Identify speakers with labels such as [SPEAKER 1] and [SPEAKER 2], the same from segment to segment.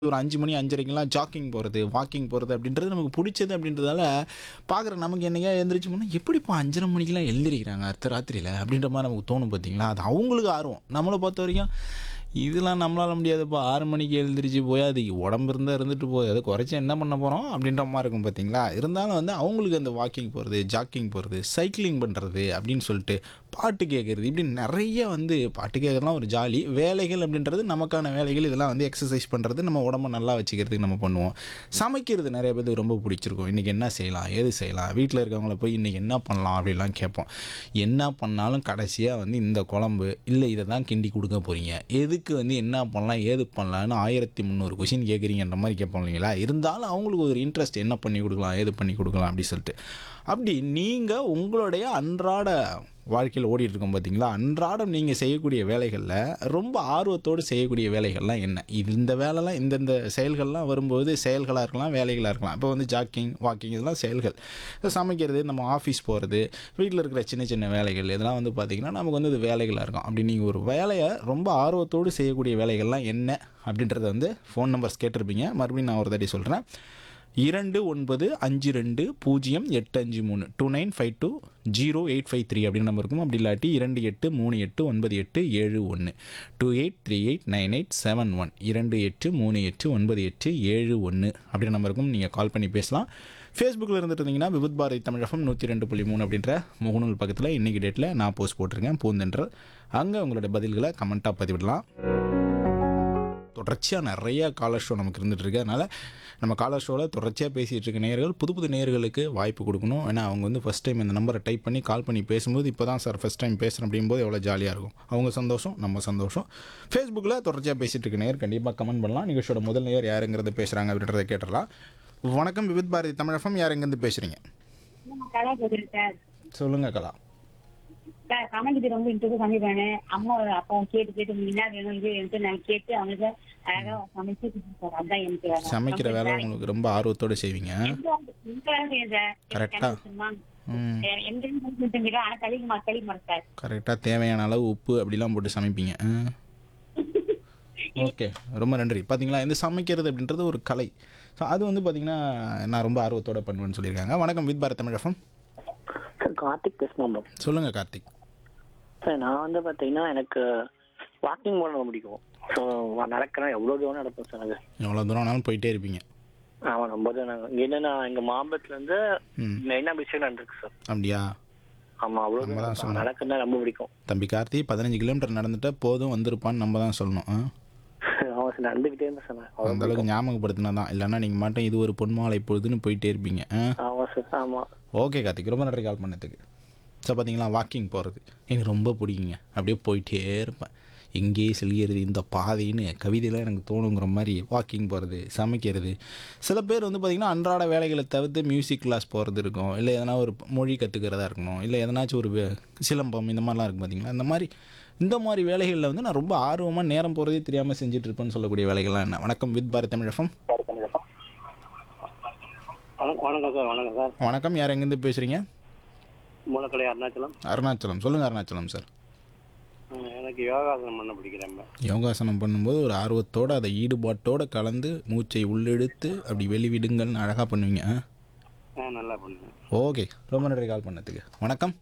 [SPEAKER 1] ஒரு 5 மணி 5:30க்கெல்லாம் ஜாக்கிங் போறது, வாக்கிங் போறது அப்படின்றது நமக்கு புடிச்சது அப்படின்றதால, பார்க்குற நமக்கு என்னைக்கா எந்திரிச்சு போனா, எப்படிப்பா 5:30 மணிக்கெல்லாம் எழுந்திரிக்கிறாங்க அர்த்தராத்திரியில அப்படின்ற மாரி நமக்கு தோணும் பார்த்தீங்களா? அது அவங்களுக்கு ஆர்வம். நம்மள பொறுத்தவரைக்கும், இதெல்லாம் நம்மளால முடியாதுப்பா 6 மணிக்கு எழுந்திரிச்சு போய் அது உடம்பு இருந்தா இருந்துட்டு போகுது. அத குறைச்சு என்ன பண்ண போறோம்? அப்படின்ற மாரி இருக்கும் பார்த்தீங்களா? இருந்தாலும் வந்து அவங்களுக்கு அந்த வாக்கிங் போறது, ஜாக்கிங் போறது, சைக்கிளிங் பண்றது அப்படின்னு சொல்லிட்டு, பாட்டு கேட்கறது இப்படி நெறைய வந்து பாட்டு கேட்கறதுலாம் ஒரு ஜாலி. வேலைகள் அப்படின்றது நமக்கான வேலைகள். இதெல்லாம் வந்து எக்ஸர்சைஸ் பண்றது, நம்ம உடம்ப நல்லா வச்சுக்கிறதுக்கு நம்ம பண்ணுவோம். சமைக்கிறது நெறைய பேத்துக்கு ரொம்ப பிடிச்சிருக்கும். இன்னைக்கு என்ன செய்யலாம்? ஏது செய்யலாம்? வீட்ல இருக்கவங்கள போய் இன்னைக்கு என்ன பண்ணலாம்? அப்படிலாம் கேட்போம். என்ன பண்ணாலும் கடைசியா வந்து இந்த குழம்பு, இல்ல இத தான் கிண்டி குடுக்க போறீங்க. எதுக்கு வந்து என்ன பண்ணலாம்? ஏது பண்ணலாம்ன்னு 1300 கொஸ்டின் கேட்குறீங்கன்ற மாரி கேட்போம் இல்லைங்களா? இருந்தாலும் அவங்களுக்கு ஒரு இன்ட்ரெஸ்ட் என்ன பண்ணி குடுக்கலாம்? ஏது பண்ணி குடுக்கலாம்? அப்படி சொல்லிட்டு. அப்படி நீங்க உங்களுடைய அன்றாட வாழ்க்கையில ஓடிட்டு இருக்கும் பார்த்தீங்களா? அன்றாடம் நீங்க செய்யக்கூடிய வேலைகள்ல ரொம்ப ஆர்வத்தோடு செய்யக்கூடிய வேலைகள்லாம் என்ன? இது இந்த வேலைலாம் இந்தந்த செயல்கள்லாம் வரும்போது செயல்களா இருக்கலாம், வேலைகளா இருக்கலாம். இப்போ வந்து ஜாக்கிங், வாக்கிங் இதெல்லாம் செயல்கள். இப்ப சமைக்கிறது, நம்ம ஆஃபீஸ் போறது, வீட்ல இருக்கிற சின்ன சின்ன வேலைகள் இதெல்லாம் வந்து பார்த்தீங்கன்னா, நமக்கு வந்து இது வேலைகளா இருக்கும். அப்படி நீங்க ஒரு வேலைய ரொம்ப ஆர்வத்தோடு செய்யக்கூடிய வேலைகள்லாம் என்ன? அப்படின்றத வந்து ஃபோன் நம்பர்ஸ் கேட்டிருப்பீங்க. மறுபடியும் நான் ஒரு தாட்டி சொல்றேன். 29500853 29520853 அப்படின்னு நம்பர் இருக்கும். அப்படி இல்லாட்டி 28389891 28389871 28389891 அப்படின்ற நம்பர் இருக்கும். நீங்கள் கால் பண்ணி பேசலாம். ஃபேஸ்புக்கில் இருந்துட்டு இருந்தீங்கன்னா விவித் பாரதி தமிழ் எஃப்எம் 102.3 அப்படின்ற முகநூல் பக்கத்தில் இன்றைக்கி டேட்டில் நான் போஸ்ட் போட்டிருக்கேன் பூந்தென்றல். அங்கே உங்களுடைய பதில்களை கமெண்ட்டாக பதிவிடலாம். தொடர்ச்சியாக நிறைய காலர் ஷோ நமக்கு இருந்துகிட்டு இருக்கு. அதனால் நம்ம காலர் ஷோவில் தொடர்ச்சியாக பேசிகிட்டு இருக்க நேயர்கள் புது புது நேயர்களுக்கு வாய்ப்பு கொடுக்கணும். ஏன்னா அவங்க வந்து ஃபஸ்ட் டைம் இந்த நம்பரை டைப் பண்ணி கால் பண்ணி பேசும்போது இப்போ தான் சார் ஃபஸ்ட் டைம் பேசுகிறேன் அப்படிங்கும்போது எவ்வளோ ஜாலியாக இருக்கும். அவங்க சந்தோஷம், நம்ம சந்தோஷம். ஃபேஸ்புக்கில் தொடர்ச்சியாக பேசிகிட்டு இருக்க நேயர் கண்டிப்பாக கமெண்ட் பண்ணலாம். நிகழ்ச்சியோட முதல் நேயர் யாருங்கிறது பேசுகிறாங்க அப்படின்றத கேட்டுடலாம். வணக்கம் விவித் பாரதி தமிழ் எஃப்எம், யார் எங்கேருந்து பேசுகிறீங்க?
[SPEAKER 2] கலா பேசுறேன் சார்.
[SPEAKER 1] சொல்லுங்கள் கலா.
[SPEAKER 2] சார் சமைக்கிறது ரொம்ப இன்ட்ரெஸ்ட் சமைப்பேன். அம்மா அப்பாவும் கேட்டு கேட்டு என்ன வேணும் இது எனக்கு நான் கேட்டு அவங்களுக்கு அழகா சமைச்சு கொடுப்பேன் சார். அதான் எனக்கு வேலை.
[SPEAKER 1] சமைக்கிற வேலை உங்களுக்கு ரொம்ப ஆர்வத்தோடு செய்வீங்க.
[SPEAKER 2] எந்த வேலை செய்யும் சார்.
[SPEAKER 1] கரெக்டா.
[SPEAKER 2] எந்த செஞ்சுக்கிறோம் ஆனா கழிக்க மாட்டேன் சார்.
[SPEAKER 1] கரெக்டாக தேவையான அளவு உப்பு அப்படிலாம் போட்டு சமைப்பீங்க. ஓகே, ரொம்ப நன்றி. பார்த்தீங்களா, இந்த சமைக்கிறது அப்படின்றது ஒரு கலை. ஸோ அது வந்து பார்த்தீங்கன்னா நான் ரொம்ப ஆர்வத்தோடு பண்ணுவேன்னு சொல்லியிருக்காங்க. வணக்கம் with Bharat Tamil FM.
[SPEAKER 3] Sir Karthik பேசணும் ப்ரோ.
[SPEAKER 1] சொல்லுங்கள் கார்த்திக்.
[SPEAKER 3] சார் நான் வந்து பார்த்தீங்கன்னா எனக்கு வாக்கிங் போட ரொம்ப பிடிக்கும். ஸோ நடக்கிறேன், எவ்வளோ தூரம் நடப்பேன் சார் எனக்கு.
[SPEAKER 1] எவ்வளோ தூரம் ஆனாலும் போயிட்டே இருப்பீங்க.
[SPEAKER 3] ஆமாம், ரொம்ப தூரம். இங்கே என்னன்னா எங்கள் மாம்பலத்துலேருந்து மெயினாக பிஸியாக நடந்துருக்கு சார்.
[SPEAKER 1] அப்படியா?
[SPEAKER 3] ஆமாம், அவ்வளோ
[SPEAKER 1] நம்ம தான்
[SPEAKER 3] தூரம்
[SPEAKER 1] சொல்லணும்.
[SPEAKER 3] நடக்கிறதா ரொம்ப பிடிக்கும்.
[SPEAKER 1] தம்பி கார்த்தி 15 கிலோமீட்டர் நடந்துட்டா போதும் வந்திருப்பான்னு நம்ம தான் சொல்லணும்.
[SPEAKER 3] ஆமாம் சார், நடந்துக்கிட்டே இருந்தேன் சார். அவ்வளோ
[SPEAKER 1] அந்த அளவுக்கு ஞாபகப்படுத்தினா தான், இல்லைன்னா நீங்கள் மட்டும் இது ஒரு பொன்மாலை பொழுதுன்னு போயிட்டே இருப்பீங்க.
[SPEAKER 3] ஆமாம் சார். ஆமாம்.
[SPEAKER 1] ஓகே கார்த்திக், ரொம்ப நன்றி கால் பண்ணதுக்கு. ஸோ பார்த்தீங்களா, வாக்கிங் போகிறது எனக்கு ரொம்ப பிடிக்குங்க. அப்படியே போயிட்டே இருப்பேன். எங்கேயே செல்கிறது இந்த பாதைன்னு கவிதையெல்லாம் எனக்கு தோணுங்கிற மாதிரி வாக்கிங் போகிறது, சமைக்கிறது. சில பேர் வந்து பார்த்திங்கன்னா அன்றாட வேலைகளை தவிர்த்து மியூசிக் கிளாஸ் போகிறது இருக்கும், இல்லை எதனா ஒரு மொழி கற்றுக்கிறதா இருக்கணும், இல்லை எதனாச்சும் ஒரு சிலம்பம் இந்த மாதிரிலாம் இருக்கும் பார்த்தீங்களா. இந்த மாதிரி வேலைகளில் வந்து நான் ரொம்ப ஆர்வமாக நேரம் போகிறதே தெரியாமல் செஞ்சுட்டு இருப்பேன்னு சொல்லக்கூடிய வேலைகள்லாம் என்ன? வணக்கம் வித் பாரத் தமிழ் எஃப்எம்.
[SPEAKER 3] வணக்கம் சார். வணக்கம் சார்.
[SPEAKER 1] வணக்கம், யார் எங்கேருந்து பேசுகிறீங்க?
[SPEAKER 3] மூலக்கடை அருணாச்சலம்.
[SPEAKER 1] அருணாச்சலம். சொல்லுங்கள் அருணாச்சலம் சார்.
[SPEAKER 3] எனக்கு யோகாசனம் பண்ண பிடிக்கிறேன்.
[SPEAKER 1] யோகாசனம் பண்ணும்போது ஒரு ஆர்வத்தோடு அதை ஈடுபாட்டோடு கலந்து மூச்சை உள்ளெடுத்து அப்படி வெளிவிடுங்கள்னு அழகாக பண்ணுவீங்க.
[SPEAKER 3] நல்லா பண்ணுவேன்.
[SPEAKER 1] ஓகே, ரொம்ப நன்றி கால் பண்ணதுக்கு. வணக்கம்.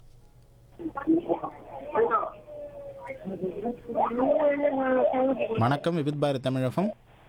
[SPEAKER 1] வணக்கம் with Bharat Tamil FM.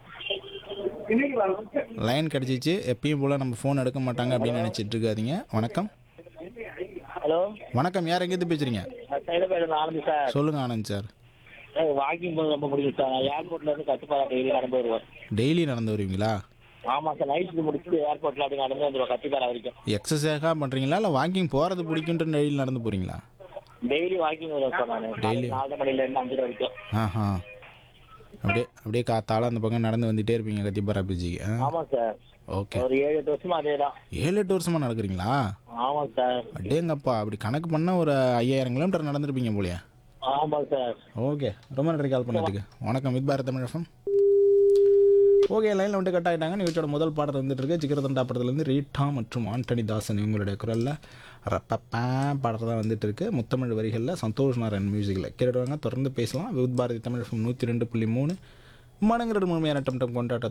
[SPEAKER 1] Line கிடச்சிச்சு. எப்பயும் போல் நம்ம ஃபோன் எடுக்க மாட்டாங்க அப்படின்னு நினச்சிட்டு இருக்காதீங்க. வணக்கம்.
[SPEAKER 3] ஹலோ
[SPEAKER 1] வணக்கம், யார் எங்கேருந்து பேசுகிறீங்க?
[SPEAKER 3] ஆனந்த் சார்.
[SPEAKER 1] சொல்லுங்கள் ஆனந்த் சார்.
[SPEAKER 3] வாக்கிங் போக ரொம்ப பிடிக்கும் சார். ஏர்போர்ட்ல இருந்து கத்துப்பாரா டெய்லி நடந்து வருவேன்.
[SPEAKER 1] டெய்லி நடந்து வருவீங்களா?
[SPEAKER 3] ஆமாம் சார், நைட்டு முடிச்சுட்டு ஏர்போர்ட்ல அப்படி நடந்து வந்துடுவோம் கத்திப்பாரா வரைக்கும்.
[SPEAKER 1] எக்ஸசைஸாக பண்ணுறீங்களா இல்லை வாக்கிங் போகிறது பிடிக்குன்ட்டு டெய்லி நடந்து போகிறீங்களா?
[SPEAKER 3] டெய்லி வாக்கிங் வருவேன் சார். நான்
[SPEAKER 1] டெய்லி
[SPEAKER 3] 4 மணிலேருந்து 5 வரைக்கும்.
[SPEAKER 1] ஆஹா, அப்படியே காத்தால அந்த பக்கம் நடந்து வந்துட்டே இருப்பீங்க கத்திப்பாரா பிரிட்ஜுக்கு.
[SPEAKER 3] ஆமாம் சார்.
[SPEAKER 1] ஓகே,
[SPEAKER 3] ஒரு 7-8 வருஷமா அதே தான்.
[SPEAKER 1] 7-8 வருஷமாக நடக்கிறீங்களா?
[SPEAKER 3] ஆமாம் சார்.
[SPEAKER 1] அப்படியேங்கப்பா, அப்படி கணக்கு பண்ணால் ஒரு 5000 கிலோமீட்டர் நடந்துருப்பீங்க போலையா?
[SPEAKER 3] ஆமாம் சார்.
[SPEAKER 1] ஓகே, ரொம்ப நன்றி கால் பண்ணதுக்கு. வணக்கம் with Bharat Tamil FM. Okay, லைனில் வந்துட்டு கட் ஆகிட்டாங்க. நிகழ்ச்சியோட முதல் பாடல் வந்துட்டு இருக்கு. ஜிகர்தண்டா படத்துலேருந்து ரீட்டா மற்றும் ஆண்டனி தாசன் இவங்களுடைய குரலில் ரப்பப்பா பாடல் தான் வந்துட்டு இருக்கு. முத்தமிழ் வரிகளில் சந்தோஷ் நாராயண் மியூசிக்கில் கேட்டுடுவாங்க. தொடர்ந்து பேசலாம். வித் பாரதி தமிழ் எஃப்எம் 102.3 மனங்கிற முழுமையான டம் டம் கொண்டாட்ட